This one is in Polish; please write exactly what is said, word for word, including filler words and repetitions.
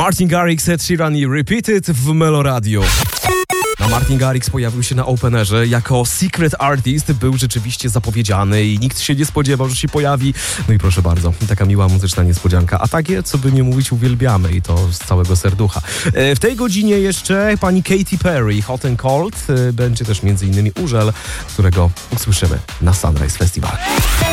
Martin Garrix, Ed Sheeran i Repeated w Meloradio. A Martin Garrix pojawił się na Openerze jako Secret Artist, był rzeczywiście zapowiedziany i nikt się nie spodziewał, że się pojawi. No i proszę bardzo, taka miła muzyczna niespodzianka. A takie, co by nie mówić, uwielbiamy i to z całego serducha. W tej godzinie jeszcze pani Katy Perry, Hot and Cold. Będzie też między innymi Urzel, którego usłyszymy na Sunrise Festival.